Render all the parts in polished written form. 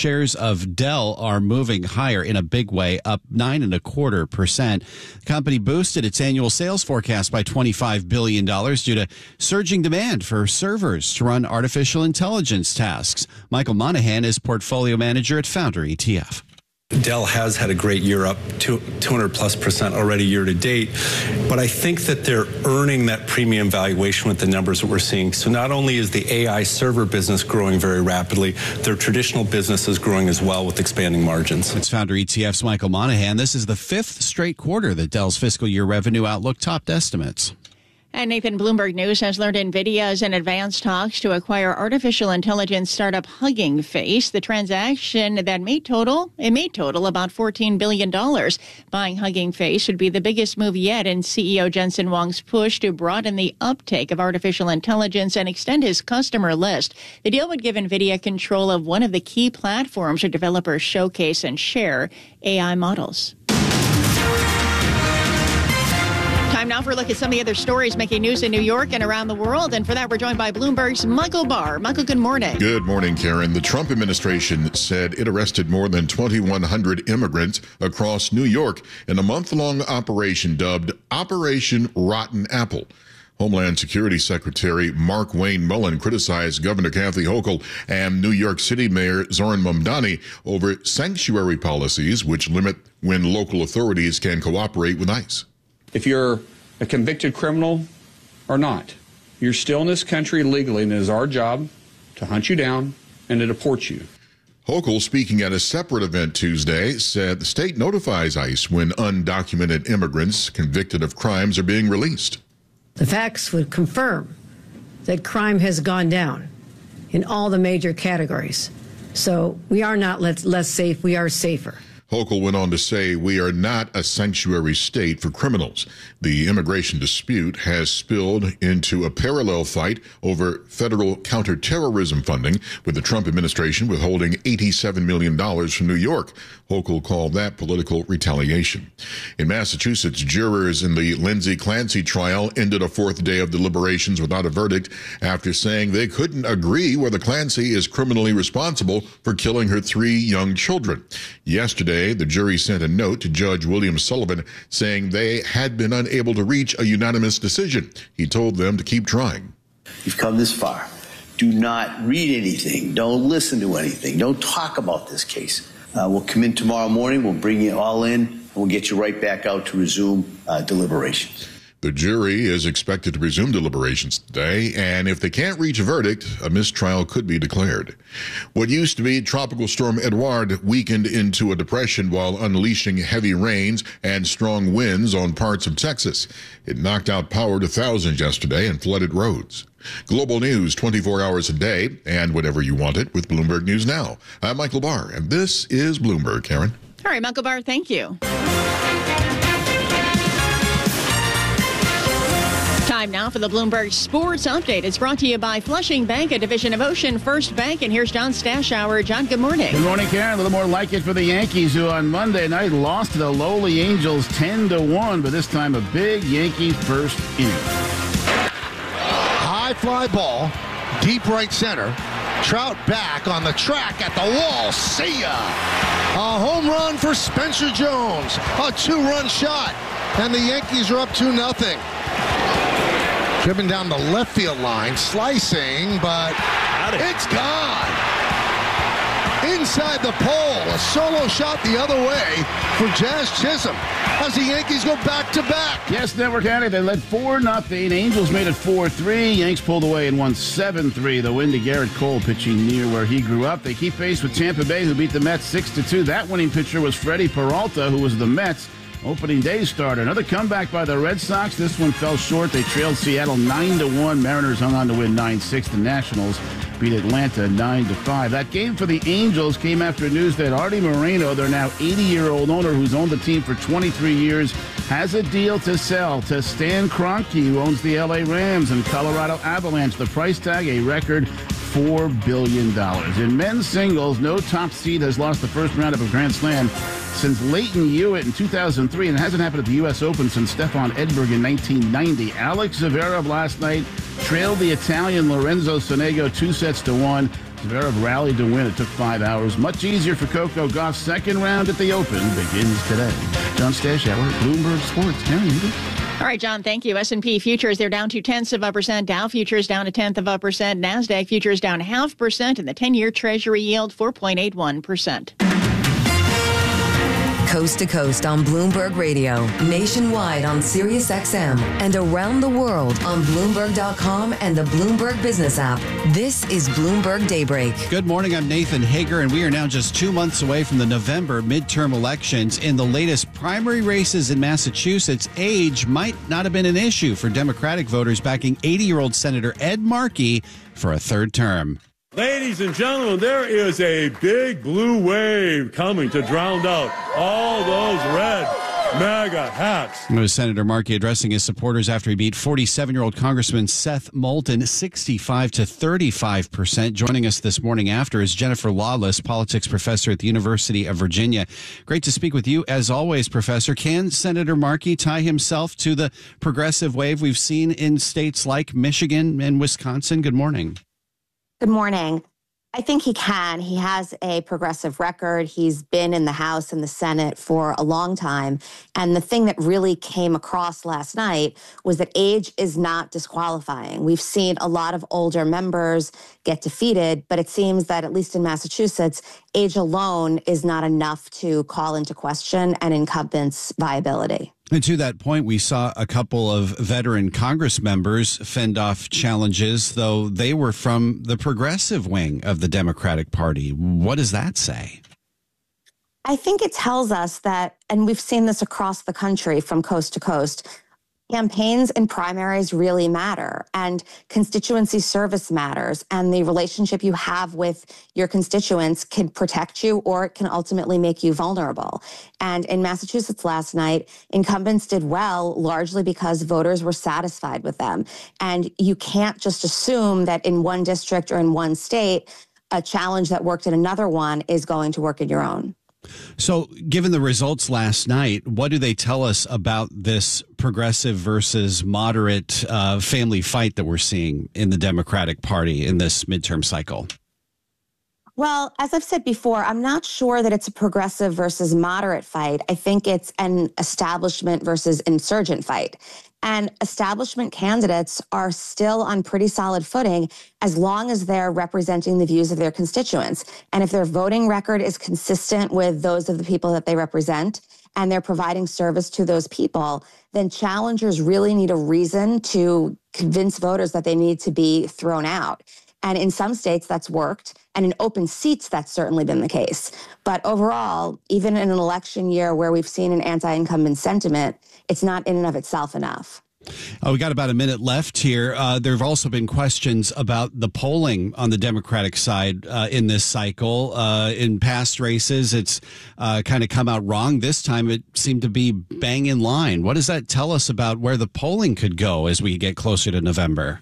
shares of Dell are moving higher in a big way, up 9.25%. The company boosted its annual sales forecast by $25 billion due to surging demand for servers to run artificial intelligence tasks. Michael Monahan is portfolio manager at Founder ETF. Dell has had a great year, up 200+% already year to date, but I think that they're earning that premium valuation with the numbers that we're seeing. So not only is the AI server business growing very rapidly, their traditional business is growing as well with expanding margins. It's Founder ETF's Michael Monahan. This is the fifth straight quarter that Dell's fiscal year revenue outlook topped estimates. And Nathan, Bloomberg News has learned NVIDIA is in advanced talks to acquire artificial intelligence startup Hugging Face. The transaction that may total about $14 billion. Buying Hugging Face would be the biggest move yet in CEO Jensen Huang's push to broaden the uptake of artificial intelligence and extend his customer list. The deal would give NVIDIA control of one of the key platforms where developers showcase and share AI models. Time now for a look at some of the other stories making news in New York and around the world. And for that, we're joined by Bloomberg's Michael Barr. Michael, good morning. Good morning, Karen. The Trump administration said it arrested more than 2,100 immigrants across New York in a month-long operation dubbed Operation Rotten Apple. Homeland Security Secretary Mark Wayne Mullen criticized Governor Kathy Hochul and New York City Mayor Zohran Mamdani over sanctuary policies which limit when local authorities can cooperate with ICE. If you're a convicted criminal or not, you're still in this country legally, and it is our job to hunt you down and to deport you. Hochul, speaking at a separate event Tuesday, said the state notifies ICE when undocumented immigrants convicted of crimes are being released. The facts would confirm that crime has gone down in all the major categories. So we are not less safe, we are safer. Hochul went on to say, we are not a sanctuary state for criminals. The immigration dispute has spilled into a parallel fight over federal counterterrorism funding, with the Trump administration withholding $87 million from New York. Hochul called that political retaliation. In Massachusetts, jurors in the Lindsay Clancy trial ended a fourth day of deliberations without a verdict after saying they couldn't agree whether Clancy is criminally responsible for killing her 3 young children. Yesterday, the jury sent a note to Judge William Sullivan saying they had been unable to reach a unanimous decision. He told them to keep trying. You've come this far. Do not read anything. Don't listen to anything. Don't talk about this case. We'll come in tomorrow morning. We'll bring you all in, and we'll get you right back out to resume deliberations. The jury is expected to resume deliberations today, and if they can't reach a verdict, a mistrial could be declared. What used to be Tropical Storm Edouard weakened into a depression while unleashing heavy rains and strong winds on parts of Texas. It knocked out power to thousands yesterday and flooded roads. Global news 24 hours a day, and whenever you want it, with Bloomberg News Now. I'm Michael Barr, and this is Bloomberg. Karen? All right, Michael Barr, thank you. Time now for the Bloomberg Sports Update. It's brought to you by Flushing Bank, a division of Ocean First Bank. And here's John Stashower. John, good morning. Good morning, Karen. A little more like it for the Yankees, who on Monday night lost to the lowly Angels 10-1, but this time a big Yankee first inning. High fly ball, deep right center. Trout back on the track at the wall. See ya! A home run for Spencer Jones. A 2-run shot. And the Yankees are up 2-0. Driven down the left field line, slicing, but it's gone. Inside the pole, a solo shot the other way for Jazz Chisholm as the Yankees go back-to-back. Yes, Network County, they led 4-0. Angels made it 4-3. Yanks pulled away and won 7-3. The win to Garrett Cole, pitching near where he grew up. They keep pace with Tampa Bay, who beat the Mets 6-2. That winning pitcher was Freddie Peralta, who was the Mets' opening day starter. Another comeback by the Red Sox. This one fell short. They trailed Seattle 9-1. Mariners hung on to win 9-6. The Nationals beat Atlanta 9-5. That game for the Angels came after news that Artie Moreno, their now 80-year-old owner who's owned the team for 23 years, has a deal to sell to Stan Kroenke, who owns the LA Rams and Colorado Avalanche. The price tag, a record $4 billion. In men's singles, no top seed has lost the first round of a Grand Slam since Leighton Hewitt in 2003, and it hasn't happened at the U.S. Open since Stefan Edberg in 1990. Alex Zverev last night trailed the Italian Lorenzo Sonego 2-1. Zverev rallied to win. It took 5 hours. Much easier for Coco Gauff's second round at the Open begins today. John Stashauer, Bloomberg Sports. Karen, you do? All right, John, thank you. S&P futures, they're down 0.2%. Dow futures down 0.1%. NASDAQ futures down 0.5%. And the 10-year Treasury yield 4.81%. Coast to coast on Bloomberg Radio, nationwide on Sirius XM, and around the world on Bloomberg.com and the Bloomberg Business app. This is Bloomberg Daybreak. Good morning. I'm Nathan Hager, and we are now just 2 months away from the November midterm elections. In the latest primary races in Massachusetts, age might not have been an issue for Democratic voters backing 80-year-old Senator Ed Markey for a third term. Ladies and gentlemen, there is a big blue wave coming to drown out all those red MAGA hats. It was Senator Markey addressing his supporters after he beat 47-year-old Congressman Seth Moulton 65-35%. Joining us this morning after is Jennifer Lawless, politics professor at the University of Virginia. Great to speak with you as always, Professor. Can Senator Markey tie himself to the progressive wave we've seen in states like Michigan and Wisconsin? Good morning. Good morning. I think he can. He has a progressive record. He's been in the House and the Senate for a long time. And the thing that really came across last night was that age is not disqualifying. We've seen a lot of older members get defeated, but it seems that at least in Massachusetts, age alone is not enough to call into question an incumbent's viability. And to that point, we saw a couple of veteran Congress members fend off challenges, though they were from the progressive wing of the Democratic Party. What does that say? I think it tells us that, and we've seen this across the country from coast to coast, campaigns and primaries really matter, and constituency service matters, and the relationship you have with your constituents can protect you or it can ultimately make you vulnerable. And in Massachusetts last night, incumbents did well largely because voters were satisfied with them. And you can't just assume that in one district or in one state, a challenge that worked in another one is going to work in your own. So given the results last night, what do they tell us about this progressive versus moderate family fight that we're seeing in the Democratic Party in this midterm cycle? Well, as I've said before, I'm not sure that it's a progressive versus moderate fight. I think it's an establishment versus insurgent fight. And establishment candidates are still on pretty solid footing as long as they're representing the views of their constituents. And if their voting record is consistent with those of the people that they represent and they're providing service to those people, then challengers really need a reason to convince voters that they need to be thrown out. And in some states, that's worked. And in open seats, that's certainly been the case. But overall, even in an election year where we've seen an anti-incumbent sentiment, it's not in and of itself enough. We got about a minute left here. There have also been questions about the polling on the Democratic side in this cycle. In past races, it's kind of come out wrong. This time, it seemed to be bang in line. What does that tell us about where the polling could go as we get closer to November?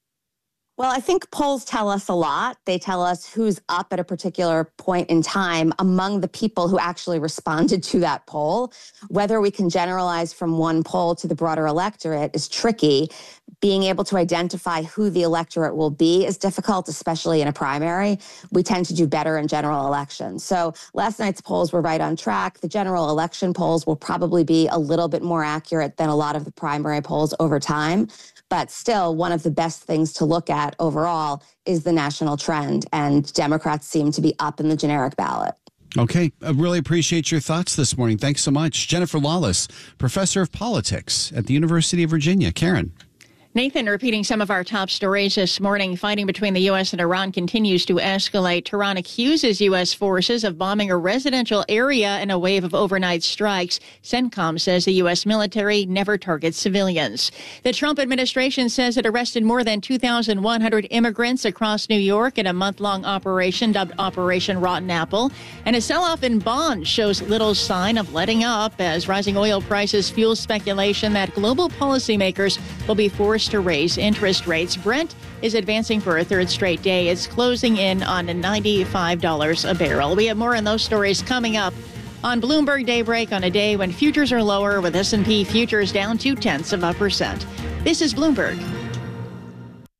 Well, I think polls tell us a lot. They tell us who's up at a particular point in time among the people who actually responded to that poll. Whether we can generalize from one poll to the broader electorate is tricky. Being able to identify who the electorate will be is difficult, especially in a primary. We tend to do better in general elections. So last night's polls were right on track. The general election polls will probably be a little bit more accurate than a lot of the primary polls over time. But still, one of the best things to look at overall is the national trend, and Democrats seem to be up in the generic ballot. Okay. I really appreciate your thoughts this morning. Thanks so much. Jennifer Lawless, professor of politics at the University of Virginia. Karen. Nathan, repeating some of our top stories this morning, fighting between the U.S. and Iran continues to escalate. Tehran accuses U.S. forces of bombing a residential area in a wave of overnight strikes. CENTCOM says the U.S. military never targets civilians. The Trump administration says it arrested more than 2,100 immigrants across New York in a month-long operation dubbed Operation Rotten Apple. And a sell-off in bonds shows little sign of letting up as rising oil prices fuel speculation that global policymakers will be forced to raise interest rates. Brent is advancing for a third straight day. It's closing in on $95 a barrel. We have more on those stories coming up on Bloomberg Daybreak on a day when futures are lower, with S&P futures down 0.2%. This is Bloomberg.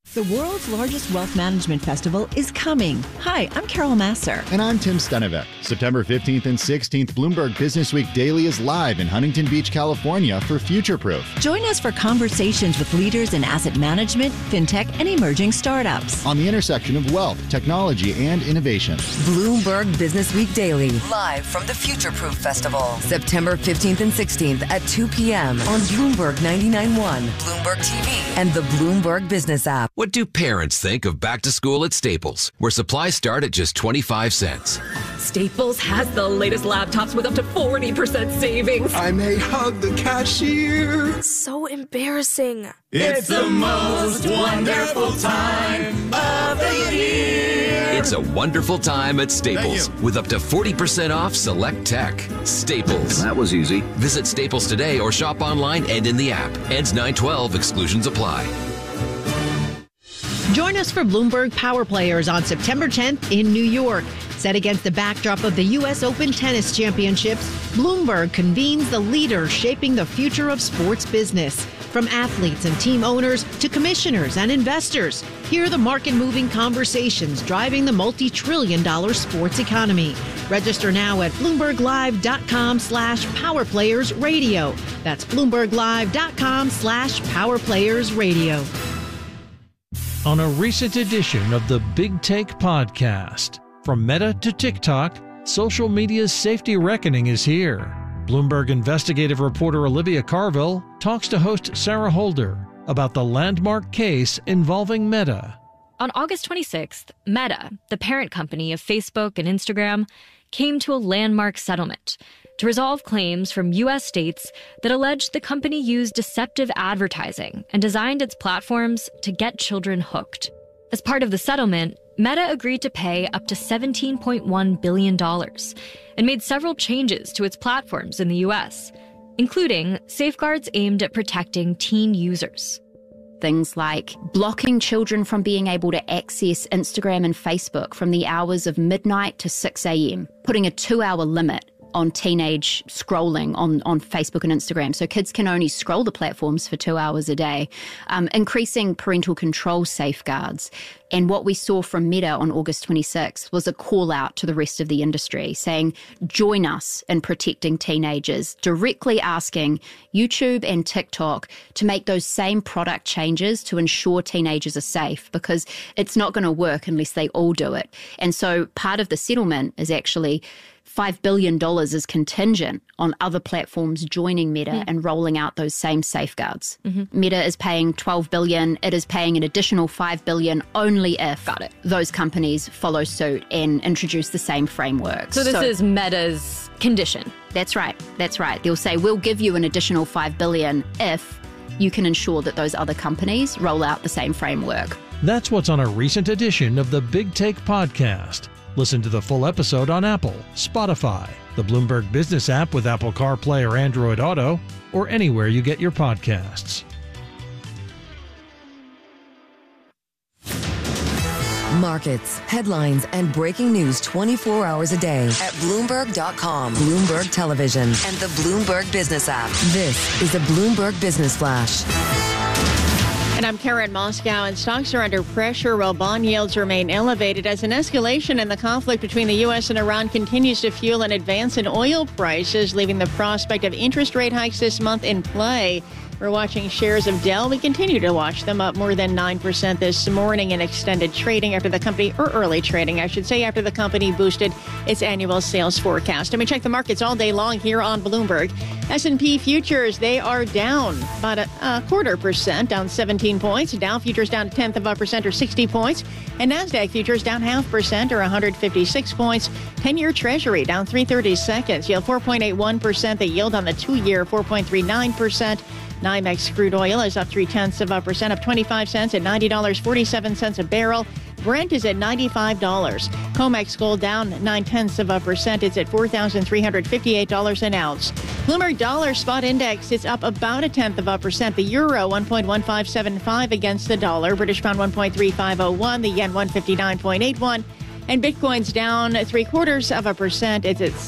The world's largest wealth management festival is coming. Hi, I'm Carol Masser. And I'm Tim Stenevec. September 15th and 16th, Bloomberg Business Week Daily is live in Huntington Beach, California for Future Proof. Join us for conversations with leaders in asset management, fintech, and emerging startups. On the intersection of wealth, technology, and innovation. Bloomberg Business Week Daily, live from the Future Proof Festival. September 15th and 16th at 2 p.m. on Bloomberg 99.1, Bloomberg TV, and the Bloomberg Business app. What do parents think of back to school at Staples, where supplies start at just 25 cents? Staples has the latest laptops with up to 40% savings. I may hug the cashier. So embarrassing. It's the most wonderful time of the year. It's a wonderful time at Staples with up to 40% off select tech. Staples. That was easy. Visit Staples today or shop online and in the app. Ends 9/12. Exclusions apply. Join us for Bloomberg Power Players on September 10th in New York. Set against the backdrop of the U.S. Open Tennis Championships, Bloomberg convenes the leaders shaping the future of sports business. From athletes and team owners to commissioners and investors, hear the market-moving conversations driving the multi-trillion-dollar sports economy. Register now at BloombergLive.com/PowerPlayersRadio. That's BloombergLive.com/PowerPlayersRadio. On a recent edition of the Big Take podcast, from Meta to TikTok, social media's safety reckoning is here. Bloomberg investigative reporter Olivia Carville talks to host Sarah Holder about the landmark case involving Meta. On August 26th, Meta, the parent company of Facebook and Instagram, came to a landmark settlement to resolve claims from U.S. states that alleged the company used deceptive advertising and designed its platforms to get children hooked. As part of the settlement, Meta agreed to pay up to $17.1 billion and made several changes to its platforms in the U.S., including safeguards aimed at protecting teen users. Things like blocking children from being able to access Instagram and Facebook from the hours of midnight to 6 a.m., putting a 2-hour limit on teenage scrolling on Facebook and Instagram. So kids can only scroll the platforms for 2 hours a day, increasing parental control safeguards. And what we saw from Meta on August 26th was a call out to the rest of the industry saying, join us in protecting teenagers, directly asking YouTube and TikTok to make those same product changes to ensure teenagers are safe, because it's not going to work unless they all do it. And so part of the settlement is actually $5 billion is contingent on other platforms joining Meta and rolling out those same safeguards. Meta is paying $12 billion. It is paying an additional $5 billion only if those companies follow suit and introduce the same framework. So this is Meta's condition. That's right. That's right. They'll say, we'll give you an additional $5 billion if you can ensure that those other companies roll out the same framework. That's what's on a recent edition of the Big Take podcast. Listen to the full episode on Apple, Spotify, the Bloomberg Business app with Apple CarPlay or Android Auto, or anywhere you get your podcasts. Markets, headlines, and breaking news 24 hours a day at Bloomberg.com, Bloomberg Television, and the Bloomberg Business app. This is a Bloomberg Business Flash. And I'm Karen Moscow, and stocks are under pressure while bond yields remain elevated as an escalation in the conflict between the U.S. and Iran continues to fuel an advance in oil prices, leaving the prospect of interest rate hikes this month in play. We're watching shares of Dell. We continue to watch them up more than 9% this morning in extended trading after the company, or early trading, I should say, after the company boosted its annual sales forecast. And we check the markets all day long here on Bloomberg. S&P futures, they are down about a 0.25%, down 17 points. Dow futures down 0.1% or 60 points. And NASDAQ futures down 0.5% or 156 points. 10-year Treasury down 3/32. Yield 4.81%. The yield on the 2-year 4.39%. NYMEX crude oil is up 0.3%, up 25 cents at $90.47 a barrel. Brent is at $95. COMEX gold down 0.9%. It's at $4,358 an ounce. Bloomberg dollar spot index is up about 0.1%. The euro 1.1575 against the dollar. British pound 1.3501. The yen 159.81. And Bitcoin's down 0.75%. It's at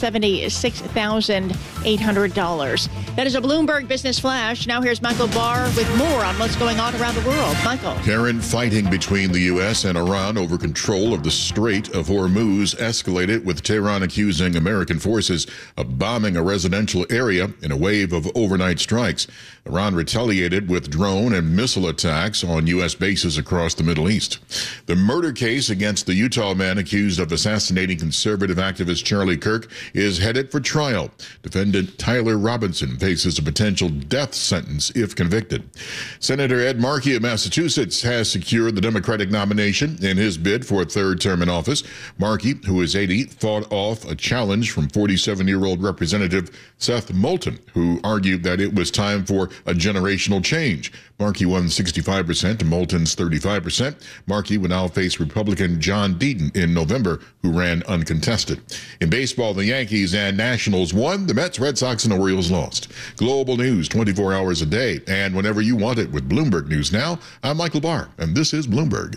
$76,800. That is a Bloomberg Business Flash. Now here's Michael Barr with more on what's going on around the world. Michael. Karen, fighting between the U.S. and Iran over control of the Strait of Hormuz escalated, with Tehran accusing American forces of bombing a residential area in a wave of overnight strikes. Iran retaliated with drone and missile attacks on U.S. bases across the Middle East. The murder case against the Utah man accused of assassinating conservative activist Charlie Kirk is headed for trial. Defendant Tyler Robinson faces a potential death sentence if convicted. Senator Ed Markey of Massachusetts has secured the Democratic nomination in his bid for a third term in office. Markey, who is 80, fought off a challenge from 47-year-old Representative Seth Moulton, who argued that it was time for a generational change. Markey won 65% to Moulton's 35%. Markey will now face Republican John Deaton in November, who ran uncontested. In baseball, the Yankees and Nationals won. The Mets, Red Sox, and Orioles lost. Global news 24 hours a day and whenever you want it with Bloomberg News Now. I'm Michael Barr, and this is Bloomberg.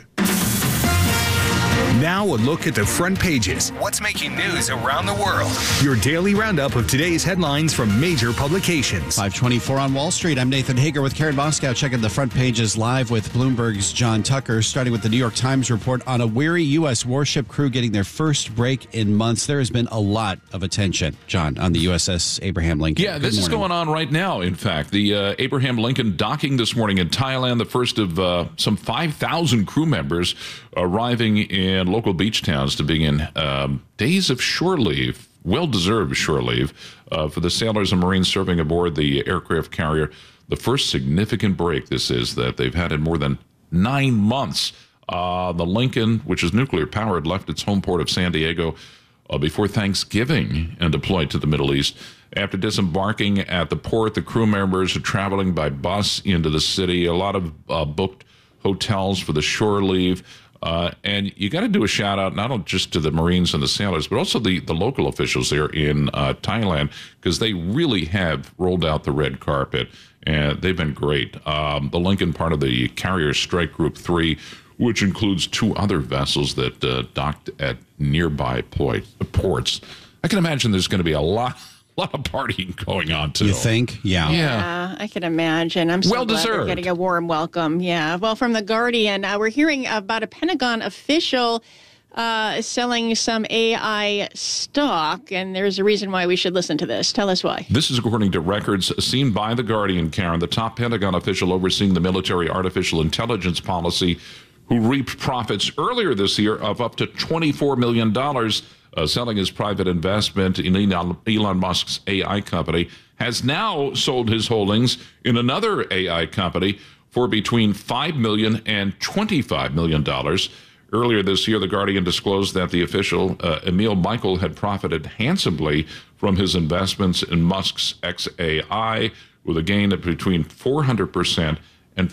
Now a look at the front pages. What's making news around the world? Your daily roundup of today's headlines from major publications. 5:24 on Wall Street. I'm Nathan Hager with Karen Moscow, checking the front pages live with Bloomberg's John Tucker, starting with the New York Times report on a weary U.S. warship crew getting their first break in months. There has been a lot of attention, John, on the USS Abraham Lincoln. Yeah, this is going on right now, in fact. The Abraham Lincoln docking this morning in Thailand, the first of some 5,000 crew members arriving in local beach towns to begin days of shore leave, well-deserved shore leave, for the sailors and Marines serving aboard the aircraft carrier. The first significant break this is that they've had in more than 9 months. The Lincoln, which is nuclear-powered, left its home port of San Diego before Thanksgiving and deployed to the Middle East. After disembarking at the port, the crew members are traveling by bus into the city. A lot of booked hotels for the shore leave. And you got to do a shout out not just to the Marines and the sailors, but also the local officials there in Thailand, because they really have rolled out the red carpet, and they've been great. The Lincoln, part of the Carrier Strike Group 3, which includes 2 other vessels that docked at nearby ports. I can imagine there's going to be a lot of partying going on, too. You think? Yeah, I can imagine. I'm so glad they're getting a warm welcome. Yeah. Well, from The Guardian, we're hearing about a Pentagon official selling some AI stock, and there's a reason why we should listen to this. Tell us why. This is according to records seen by The Guardian, Karen. The top Pentagon official overseeing the military artificial intelligence policy, who reaped profits earlier this year of up to $24 million, selling his private investment in Elon Musk's AI company, has now sold his holdings in another AI company for between $5 million and $25 million. Earlier this year, The Guardian disclosed that the official, Emil Michael, had profited handsomely from his investments in Musk's xAI, with a gain of between 400% and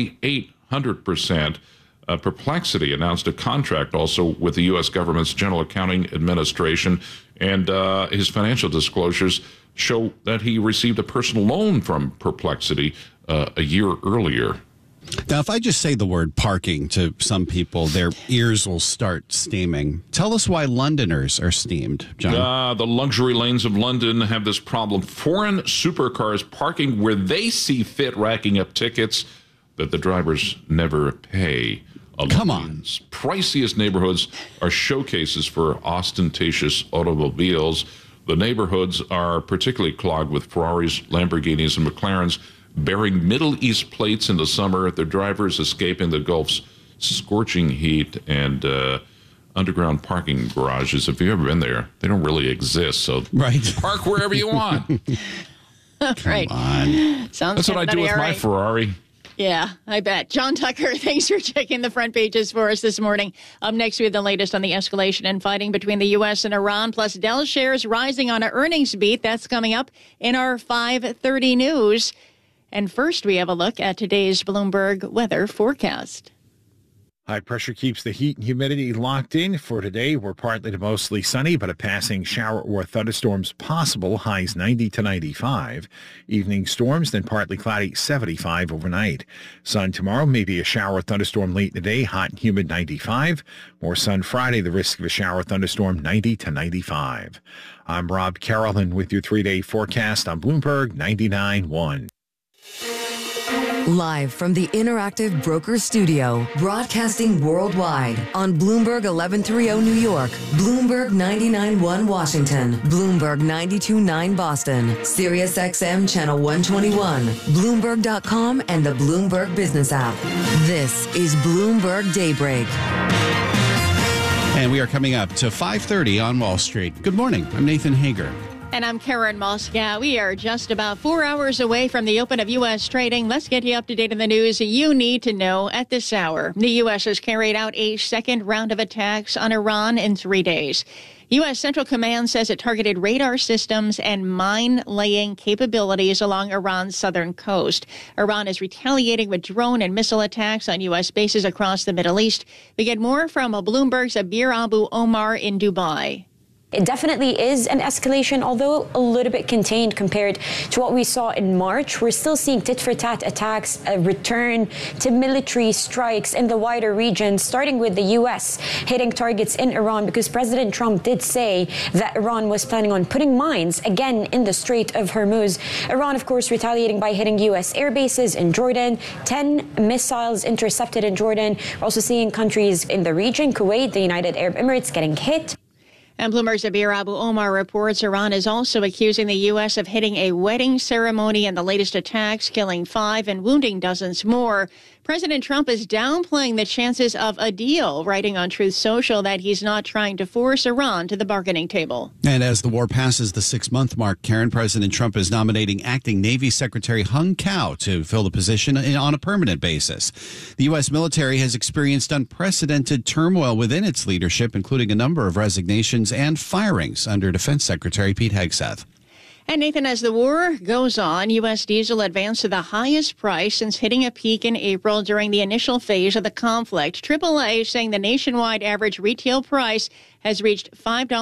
4,800%. Perplexity announced a contract also with the U.S. government's General Accounting Administration, and his financial disclosures show that he received a personal loan from Perplexity a year earlier. Now, if I just say the word parking to some people, their ears will start steaming. Tell us why Londoners are steamed, John. The luxury lanes of London have this problem. Foreign supercars parking where they see fit, racking up tickets that the drivers never pay. Come on. Priciest neighborhoods are showcases for ostentatious automobiles. The neighborhoods are particularly clogged with Ferraris, Lamborghinis, and McLarens bearing Middle East plates in the summer, their drivers escaping the Gulf's scorching heat, and underground parking garages. If you've ever been there, they don't really exist, so park wherever you want. Come on. That's what I do with my Ferrari. Yeah, I bet. John Tucker, thanks for checking the front pages for us this morning. Up next, we have the latest on the escalation and fighting between the U.S. and Iran, plus Dell shares rising on an earnings beat. That's coming up in our 5:30 news. And first, we have a look at today's Bloomberg weather forecast. High pressure keeps the heat and humidity locked in. For today, we're partly to mostly sunny, but a passing shower or thunderstorms possible. Highs 90 to 95. Evening storms, then partly cloudy, 75 overnight. Sun tomorrow, maybe a shower or thunderstorm late in the day, hot and humid, 95. More sun Friday, the risk of a shower or thunderstorm, 90 to 95. I'm Rob Carolyn with your 3-day forecast on Bloomberg 99.1. Live from the Interactive Brokers Studio, broadcasting worldwide on Bloomberg 1130 New York, Bloomberg 99.1 Washington, Bloomberg 92.9 Boston, Sirius XM Channel 121, Bloomberg.com, and the Bloomberg Business app. This is Bloomberg Daybreak. And we are coming up to 5:30 on Wall Street. Good morning. I'm Nathan Hager. And I'm Karen Moscow. We are just about 4 hours away from the open of U.S. trading. Let's get you up to date on the news you need to know at this hour. The U.S. has carried out a second round of attacks on Iran in 3 days. U.S. Central Command says it targeted radar systems and mine-laying capabilities along Iran's southern coast. Iran is retaliating with drone and missile attacks on U.S. bases across the Middle East. We get more from Bloomberg's Abir Abu Omar in Dubai. It definitely is an escalation, although a little bit contained compared to what we saw in March. We're still seeing tit-for-tat attacks, a return to military strikes in the wider region, starting with the U.S. hitting targets in Iran, because President Trump did say that Iran was planning on putting mines again in the Strait of Hormuz. Iran, of course, retaliating by hitting U.S. air bases in Jordan, 10 missiles intercepted in Jordan. We're also seeing countries in the region, Kuwait, the United Arab Emirates, getting hit. And Bloomberg's Abir Abu Omar reports Iran is also accusing the U.S. of hitting a wedding ceremony in the latest attacks, killing 5 and wounding dozens more. President Trump is downplaying the chances of a deal, writing on Truth Social that he's not trying to force Iran to the bargaining table. And as the war passes the 6-month mark, Karen, President Trump is nominating acting Navy Secretary Hung Cao to fill the position on a permanent basis. The U.S. military has experienced unprecedented turmoil within its leadership, including a number of resignations and firings under Defense Secretary Pete Hegseth. And Nathan, as the war goes on, U.S. diesel advanced to the highest price since hitting a peak in April during the initial phase of the conflict. AAA saying the nationwide average retail price has reached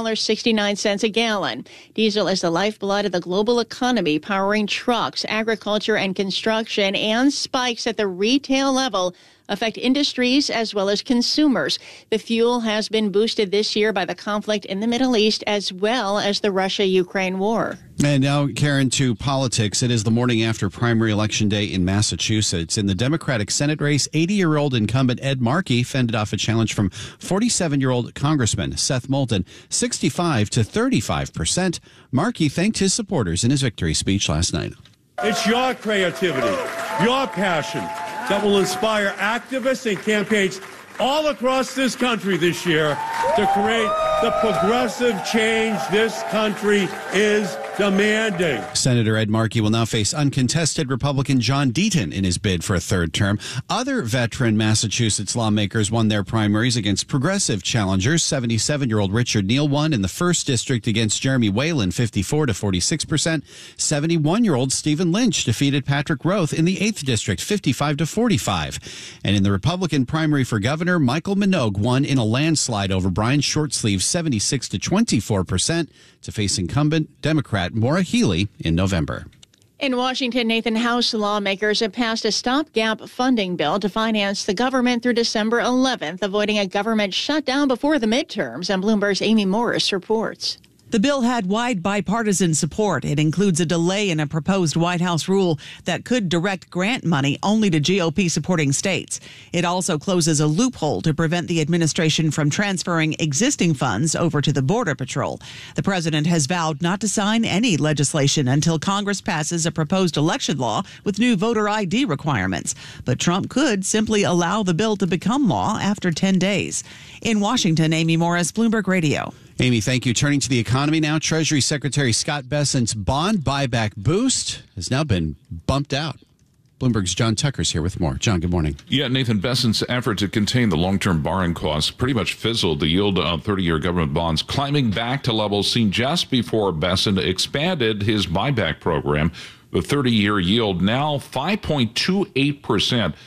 $5.69 a gallon. Diesel is the lifeblood of the global economy, powering trucks, agriculture, and construction, and spikes at the retail level affect industries as well as consumers. The fuel has been boosted this year by the conflict in the Middle East as well as the Russia-Ukraine war. And now, Karen, to politics. It is the morning after primary election day in Massachusetts. In the Democratic Senate race, 80-year-old incumbent Ed Markey fended off a challenge from 47-year-old Congressman Seth Moulton, 65 to 35%. Markey thanked his supporters in his victory speech last night. It's your creativity, your passion that will inspire activists and campaigns all across this country this year to create the progressive change this country is demanding. Senator Ed Markey will now face uncontested Republican John Deaton in his bid for a third term. Other veteran Massachusetts lawmakers won their primaries against progressive challengers. 77-year-old Richard Neal won in the 1st District against Jeremy Whalen, 54 to 46%. 71-year-old Stephen Lynch defeated Patrick Roth in the 8th District, 55 to 45. And in the Republican primary for governor, Michael Minogue won in a landslide over Brian Shortsleeve, 76 to 24%, to face incumbent Democrat Maura Healey in November. In Washington, Nathan, House lawmakers have passed a stopgap funding bill to finance the government through December 11th, avoiding a government shutdown before the midterms. And Bloomberg's Amy Morris reports. The bill had wide bipartisan support. It includes a delay in a proposed White House rule that could direct grant money only to GOP-supporting states. It also closes a loophole to prevent the administration from transferring existing funds over to the Border Patrol. The president has vowed not to sign any legislation until Congress passes a proposed election law with new voter ID requirements. But Trump could simply allow the bill to become law after 10 days. In Washington, Amy Morris, Bloomberg Radio. Amy, thank you. Turning to the economy now, Treasury Secretary Scott Bessent's bond buyback boost has now been bumped out. Bloomberg's John Tucker's here with more. John, good morning. Yeah, Nathan, Bessent's effort to contain the long-term borrowing costs pretty much fizzled. The yield on 30-year government bonds climbing back to levels seen just before Bessent expanded his buyback program. The 30-year yield now 5.28%.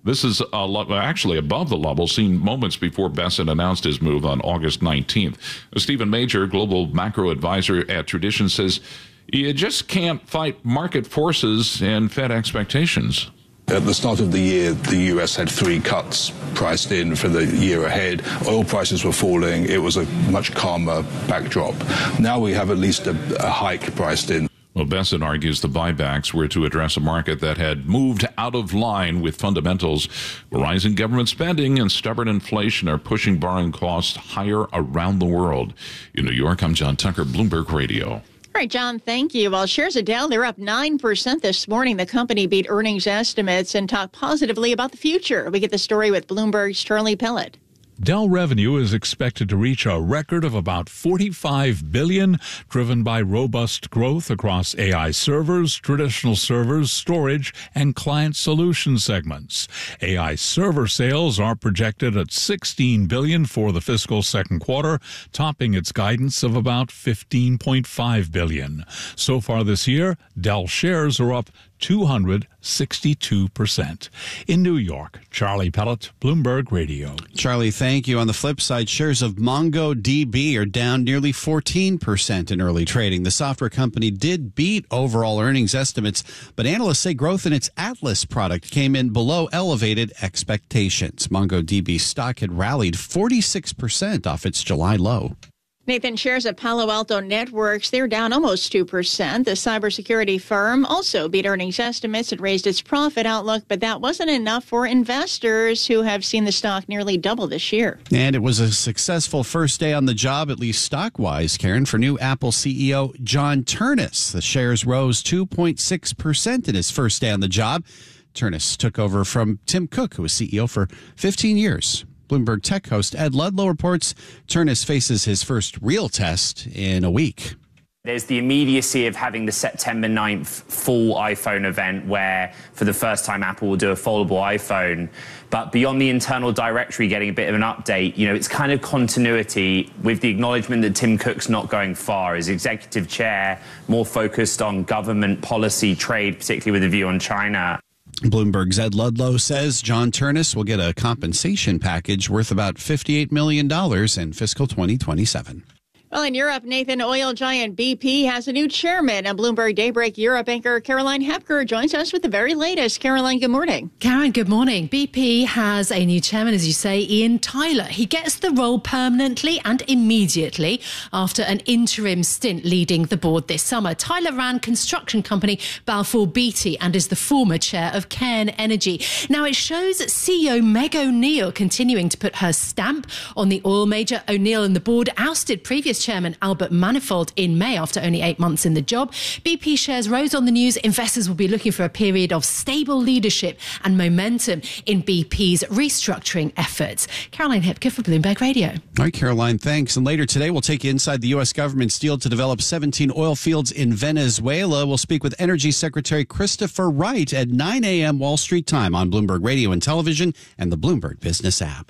This is actually above the level seen moments before Bessent announced his move on August 19th. Stephen Major, global macro advisor at Tradition, says you just can't fight market forces and Fed expectations. At the start of the year, the U.S. had 3 cuts priced in for the year ahead. Oil prices were falling. It was a much calmer backdrop. Now we have at least a hike priced in. Well, Bessent argues the buybacks were to address a market that had moved out of line with fundamentals. Rising government spending and stubborn inflation are pushing borrowing costs higher around the world. In New York, I'm John Tucker, Bloomberg Radio. All right, John, thank you. Well, shares of Dell, they're up 9% this morning. The company beat earnings estimates and talked positively about the future. We get the story with Bloomberg's Charlie Pellet. Dell revenue is expected to reach a record of about $45 billion, driven by robust growth across AI servers, traditional servers, storage, and client solution segments. AI server sales are projected at $16 billion for the fiscal second quarter, topping its guidance of about $15.5 billion. So far this year, Dell shares are up 262%. In New York, Charlie Pellet, Bloomberg Radio. Charlie, thank you. On the flip side, shares of MongoDB are down nearly 14% in early trading. The software company did beat overall earnings estimates, but analysts say growth in its Atlas product came in below elevated expectations. MongoDB stock had rallied 46% off its July low. Nathan, shares of Palo Alto Networks, they're down almost 2%. The cybersecurity firm also beat earnings estimates and raised its profit outlook, but that wasn't enough for investors who have seen the stock nearly double this year. And it was a successful first day on the job, at least stock-wise, Karen, for new Apple CEO John Ternus. The shares rose 2.6% in his first day on the job. Ternus took over from Tim Cook, who was CEO for 15 years. Bloomberg Tech host Ed Ludlow reports Ternus faces his first real test in a week. There's the immediacy of having the September 9th full iPhone event where, for the first time, Apple will do a foldable iPhone. But beyond the internal directory getting a bit of an update, it's kind of continuity with the acknowledgement that Tim Cook's not going far as executive chair, more focused on government policy, trade, particularly with a view on China. Bloomberg's Ed Ludlow says John Ternus will get a compensation package worth about $58 million in fiscal 2027. Well, in Europe, Nathan, oil giant BP has a new chairman. And Bloomberg Daybreak Europe anchor Caroline Hepker joins us with the very latest. Caroline, good morning. Karen, good morning. BP has a new chairman, as you say, Ian Tyler. He gets the role permanently and immediately after an interim stint leading the board this summer. Tyler ran construction company Balfour Beatty and is the former chair of Cairn Energy. Now, it shows CEO Meg O'Neill continuing to put her stamp on the oil major. O'Neill and the board ousted previous chairman Albert Manifold in May after only 8 months in the job. BP shares rose on the news. Investors will be looking for a period of stable leadership and momentum in BP's restructuring efforts. Caroline Hepker for Bloomberg Radio. All right, Caroline, thanks. And later today, we'll take you inside the U.S. government's deal to develop 17 oil fields in Venezuela. We'll speak with Energy Secretary Christopher Wright at 9 a.m. Wall Street time on Bloomberg Radio and Television and the Bloomberg Business app.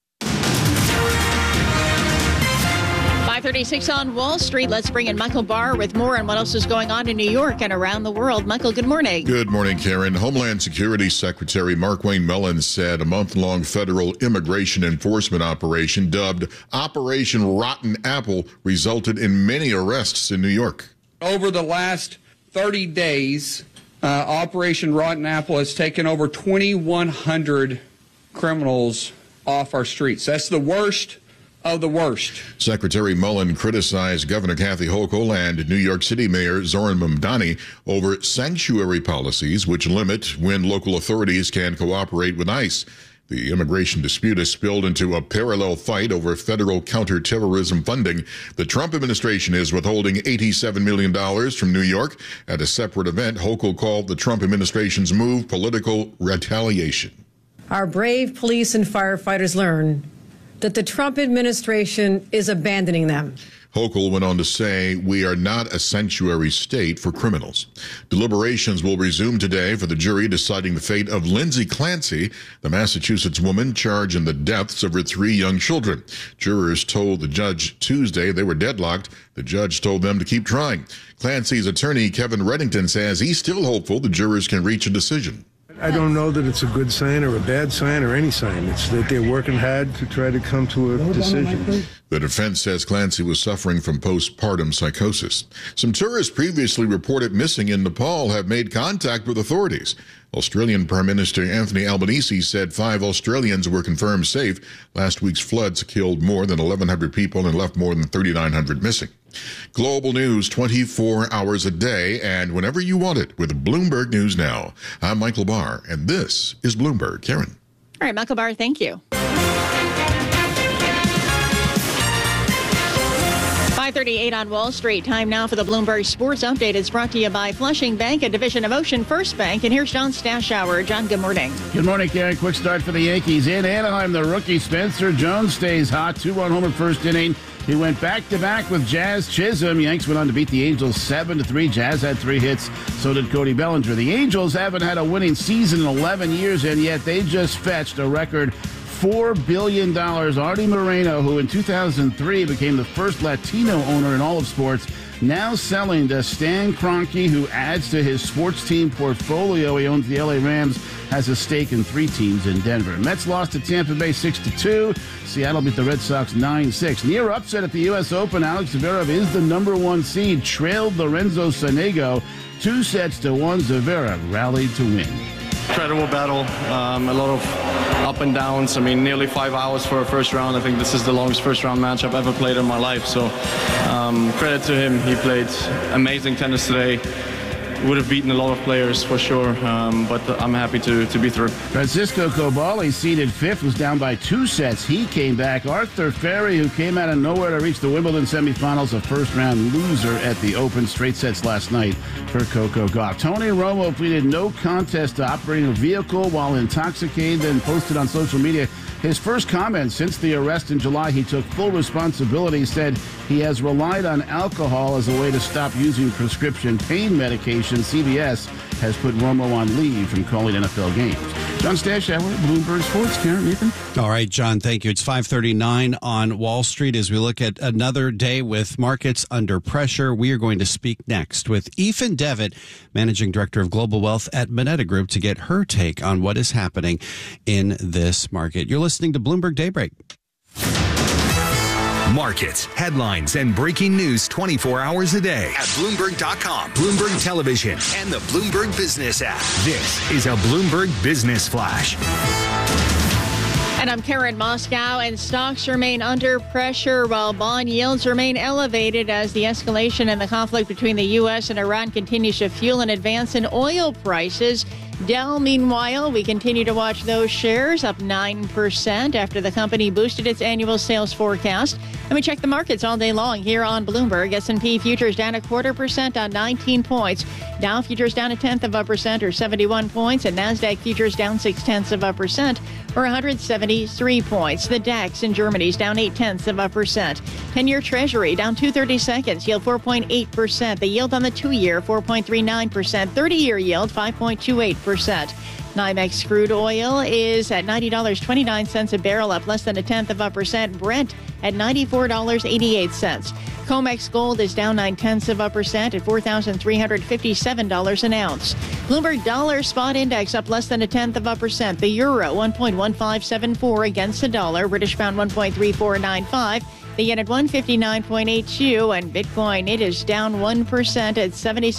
5:36 on Wall Street. Let's bring in Michael Barr with more on what else is going on in New York and around the world. Michael, good morning. Good morning, Karen. Homeland Security Secretary Markwayne Mullins said a month-long federal immigration enforcement operation dubbed Operation Rotten Apple resulted in many arrests in New York. Over the last 30 days, Operation Rotten Apple has taken over 2,100 criminals off our streets. That's the worst of the worst. Secretary Mullen criticized Governor Kathy Hochul and New York City Mayor Zoran Mamdani over sanctuary policies which limit when local authorities can cooperate with ICE. The immigration dispute has spilled into a parallel fight over federal counterterrorism funding. The Trump administration is withholding $87 million from New York. At a separate event, Hochul called the Trump administration's move political retaliation. Our brave police and firefighters learn that the Trump administration is abandoning them. Hochul went on to say, "We are not a sanctuary state for criminals." Deliberations will resume today for the jury deciding the fate of Lindsay Clancy, the Massachusetts woman charged in the deaths of her 3 young children. Jurors told the judge Tuesday they were deadlocked. The judge told them to keep trying. Clancy's attorney, Kevin Reddington, says he's still hopeful the jurors can reach a decision. I don't know that it's a good sign or a bad sign or any sign. It's that they're working hard to try to come to a decision. The defense says Clancy was suffering from postpartum psychosis. Some tourists previously reported missing in Nepal have made contact with authorities. Australian Prime Minister Anthony Albanese said 5 Australians were confirmed safe. Last week's floods killed more than 1,100 people and left more than 3,900 missing. Global news 24 hours a day and whenever you want it with Bloomberg News Now. I'm Michael Barr, and this is Bloomberg. Karen. All right, Michael Barr, thank you. 5:38 on Wall Street. Time now for the Bloomberg Sports Update. It's brought to you by Flushing Bank, a division of Ocean First Bank. And here's John Stashower. John, good morning. Good morning, Karen. Quick start for the Yankees. In Anaheim, the rookie Spencer Jones stays hot. 2-run homer first inning. He went back-to-back with Jazz Chisholm. Yanks went on to beat the Angels 7-3. Jazz had 3 hits. So did Cody Bellinger. The Angels haven't had a winning season in 11 years, and yet they just fetched a record $4 billion. Artie Moreno, who in 2003 became the first Latino owner in all of sports, now selling to Stan Kroenke, who adds to his sports team portfolio. He owns the LA Rams, has a stake in 3 teams in Denver. Mets lost to Tampa Bay 6-2. Seattle beat the Red Sox 9-6. Near upset at the U.S. Open, Alex Zverev is the number 1 seed, trailed Lorenzo Sonego 2-1. Zverev rallied to win. Incredible battle, a lot of up and downs. I mean, nearly 5 hours for a first round. I think this is the longest first round match I've ever played in my life. So credit to him. He played amazing tennis today. Would have beaten a lot of players for sure, but I'm happy to be through. Francisco Cobali, seeded 5th, was down by 2 sets. He came back. Arthur Ferry, who came out of nowhere to reach the Wimbledon semifinals, a first-round loser at the Open. Straight sets last night for Coco Gauff. Tony Romo pleaded no contest to operating a vehicle while intoxicated, then posted on social media his first comment since the arrest in July. He took full responsibility, said he has relied on alcohol as a way to stop using prescription pain medication. CBS has put Romo on leave from calling NFL games. John Stashower, Bloomberg Sports. Karen, Nathan. All right, John, thank you. It's 5:39 on Wall Street as we look at another day with markets under pressure. We are going to speak next with Ethan Devitt, Managing Director of Global Wealth at Moneta Group, to get her take on what is happening in this market. You're listening to Bloomberg Daybreak. Markets, headlines, and breaking news 24 hours a day at Bloomberg.com, Bloomberg Television, and the Bloomberg Business app. This is a Bloomberg Business Flash. And I'm Karen Moscow, and stocks remain under pressure while bond yields remain elevated as the escalation in the conflict between the U.S. and Iran continues to fuel an advance in oil prices. Dow, meanwhile, we continue to watch those shares up 9% after the company boosted its annual sales forecast. And we check the markets all day long here on Bloomberg. S&P futures down 0.25% on 19 points. Dow futures down 0.1% or 71 points. And NASDAQ futures down 0.6% or 173 points. The DAX in Germany is down 0.8%. 10-year Treasury down 2/32, yield 4.8%. The yield on the 2-year 4.39%. 30-year yield 5.28%. NYMEX crude oil is at $90.29 a barrel, up less than 0.1%. Brent at $94.88. COMEX gold is down 0.9% at $4,357 an ounce. Bloomberg dollar spot index up less than 0.1%. The euro 1.1574 against the dollar. British pound 1.3495. The yen at 159.82, and Bitcoin, it is down 1% at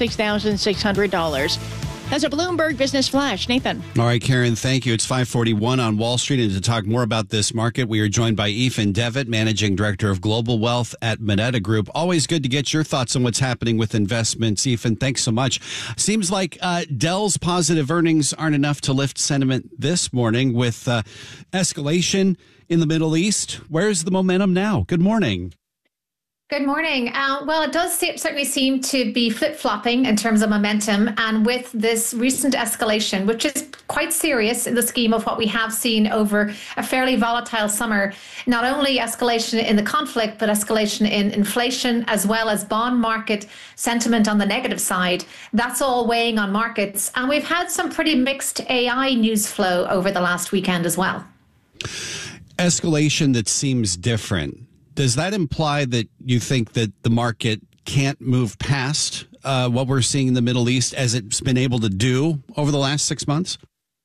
$76,600. That's a Bloomberg Business Flash. Nathan. All right, Karen, thank you. It's 5:41 on Wall Street. And to talk more about this market, we are joined by Ethan Devitt, Managing Director of Global Wealth at Moneta Group. Always good to get your thoughts on what's happening with investments. Ethan, thanks so much. Seems like Dell's positive earnings aren't enough to lift sentiment this morning with escalation in the Middle East. Where's the momentum now? Good morning. Good morning. Well, it does certainly seem to be flip-flopping in terms of momentum. And with this recent escalation, which is quite serious in the scheme of what we have seen over a fairly volatile summer, not only escalation in the conflict, but escalation in inflation, as well as bond market sentiment on the negative side, that's all weighing on markets. And we've had some pretty mixed AI news flow over the last weekend as well. Escalation that seems different. Does that imply that you think that the market can't move past what we're seeing in the Middle East as it's been able to do over the last 6 months?